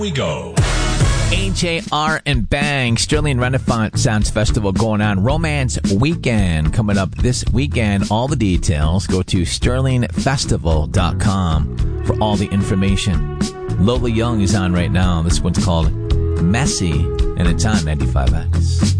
We go. HAR and Bang, Sterling Renaissance Festival going on. Romance Weekend coming up this weekend. All the details, go to sterlingfestival.com for all the information. Lola Young is on right now. This one's called Messy, and it's on 95X.